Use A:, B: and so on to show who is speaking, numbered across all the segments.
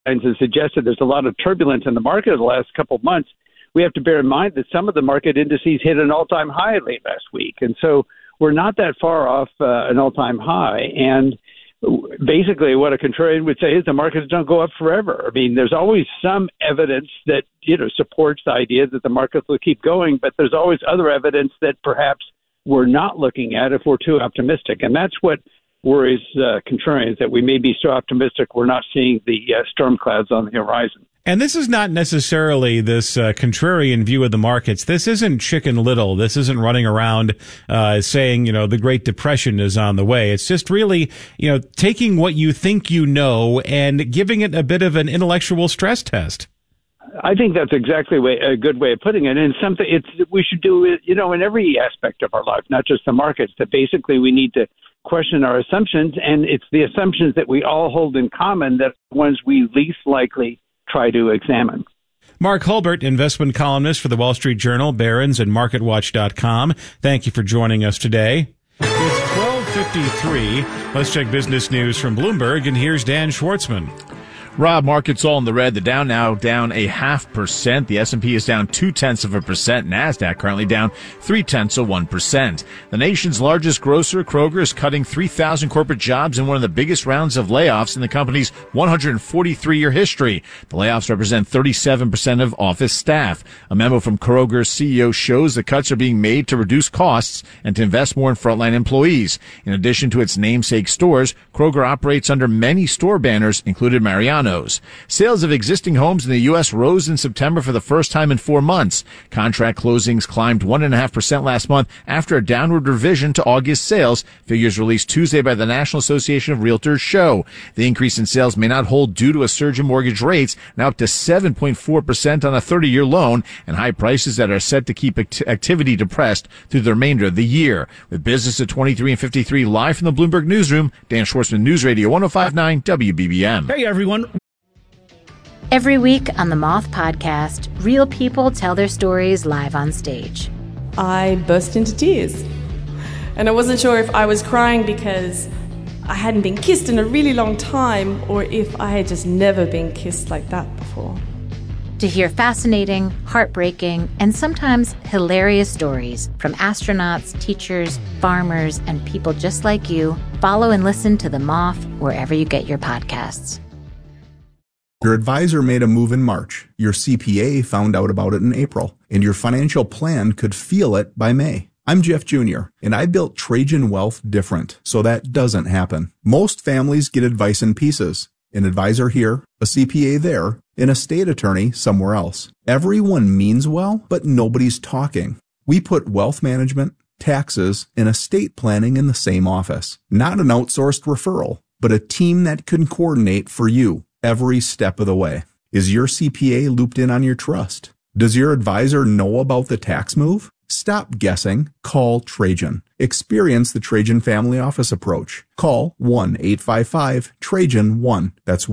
A: and suggested there's a lot of turbulence in the market the last couple of months, we have to bear in mind that some of the market indices hit an all-time high late last week. And so we're not that far off an all-time high. And basically what a contrarian would say is the markets don't go up forever. I mean, there's always some evidence that, supports the idea that the markets will keep going, but there's always other evidence that perhaps we're not looking at if we're too optimistic. And that's what worries contrarians, that we may be so optimistic we're not seeing the storm clouds on the horizon.
B: And this is not necessarily this contrarian view of the markets. This isn't Chicken Little. This isn't running around saying, the Great Depression is on the way. It's just really, taking what you think you know and giving it a bit of an intellectual stress test.
A: I think that's exactly a good way of putting it. And something we should do it, in every aspect of our life, not just the markets, that basically we need to question our assumptions. And it's the assumptions that we all hold in common that are ones we least likely try to examine.
B: Mark Hulbert, investment columnist for the Wall Street Journal, Barron's, and MarketWatch.com. Thank you for joining us today. It's 12:53. Let's check business news from Bloomberg, and here's Dan Schwartzman.
C: Rob, markets all in the red. The Dow now down 0.5%. The S&P is down 0.2%. NASDAQ currently down 0.3%. The nation's largest grocer, Kroger, is cutting 3,000 corporate jobs in one of the biggest rounds of layoffs in the company's 143-year history. The layoffs represent 37% of office staff. A memo from Kroger's CEO shows the cuts are being made to reduce costs and to invest more in frontline employees. In addition to its namesake stores, Kroger operates under many store banners, including Mariano's. Sales of existing homes in the U.S. rose in September for the first time in 4 months. Contract closings climbed 1.5% last month after a downward revision to August sales. Figures released Tuesday by the National Association of Realtors show the increase in sales may not hold due to a surge in mortgage rates, now up to 7.4% on a 30-year loan, and high prices that are set to keep activity depressed through the remainder of the year. With business at 23 and 53 live from the Bloomberg Newsroom, Dan Schwartzman, News Radio 105.9 WBBM.
D: Hey, everyone.
E: Every week on the Moth Podcast, real people tell their stories live on stage.
F: I burst into tears. And I wasn't sure if I was crying because I hadn't been kissed in a really long time or if I had just never been kissed like that before.
E: To hear fascinating, heartbreaking, and sometimes hilarious stories from astronauts, teachers, farmers, and people just like you, follow and listen to The Moth wherever you get your podcasts.
G: Your advisor made a move in March, your CPA found out about it in April, and your financial plan could feel it by May. I'm Jeff Jr., and I built Trajan Wealth different, so that doesn't happen. Most families get advice in pieces. An advisor here, a CPA there, and a state attorney somewhere else. Everyone means well, but nobody's talking. We put wealth management, taxes, and estate planning in the same office. Not an outsourced referral, but a team that can coordinate for you every step of the way. Is your CPA looped in on your trust? Does your advisor know about the tax move? Stop guessing. Call Trajan. Experience the Trajan Family Office approach. Call 1-855-TRAJAN-1. That's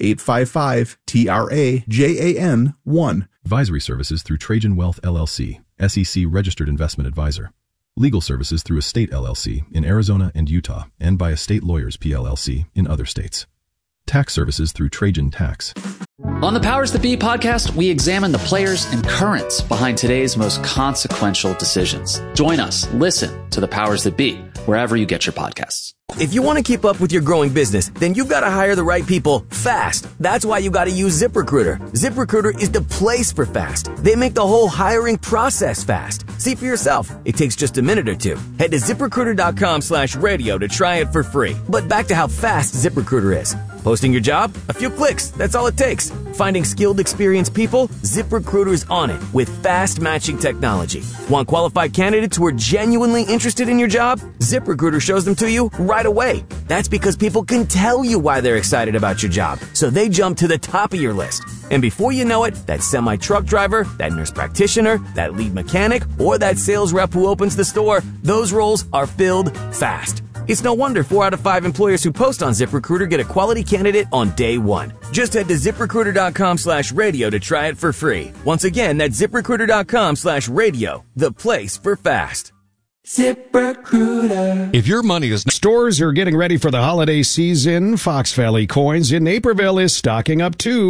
G: 1-855-TRAJAN-1.
H: Advisory services through Trajan Wealth LLC, SEC registered investment advisor. Legal services through Estate LLC in Arizona and Utah, and by Estate Lawyers PLLC in other states. Tax services through Trajan Tax.
I: On the Powers That Be podcast, we examine the players and currents behind today's most consequential decisions. Join us. Listen to the Powers That Be wherever you get your podcasts.
J: If you want to keep up with your growing business, then you've got to hire the right people fast. That's why you got to use ZipRecruiter. ZipRecruiter is the place for fast. They make the whole hiring process fast. See for yourself. It takes just a minute or two. Head to ZipRecruiter.com/radio to try it for free. But back to how fast ZipRecruiter is. Posting your job? A few clicks. That's all it takes. Finding skilled, experienced people? ZipRecruiter's on it with fast matching technology. Want qualified candidates who are genuinely interested in your job? ZipRecruiter shows them to you right away. That's because people can tell you why they're excited about your job, so they jump to the top of your list. And before you know it, that semi-truck driver, that nurse practitioner, that lead mechanic, or that sales rep who opens the store, those roles are filled fast. It's no wonder 4 out of 5 employers who post on ZipRecruiter get a quality candidate on day one. Just head to ZipRecruiter.com/radio to try it for free. Once again, that's ZipRecruiter.com/radio, the place for fast.
D: ZipRecruiter. If your money is... Stores are getting ready for the holiday season. Fox Valley Coins in Naperville is stocking up too.